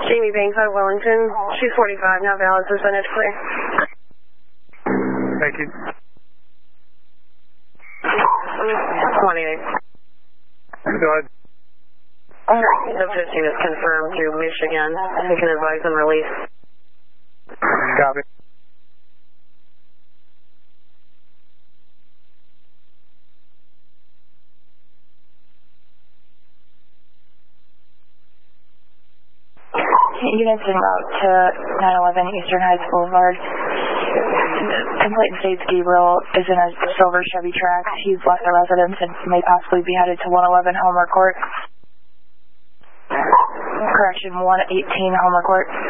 Jamie Banks out of Wellington. She's 45, now valid, percentage clear. Thank you. 28. Go ahead. The 15 is confirmed to Michigan. We can advise on release. Copy. Units en route to 911 Eastern Heights Boulevard. Complaint states Gabriel is in a silver Chevy Trax. He's left the residence and may possibly be headed to 111 Homer Court. Correction, 118 Homer Court.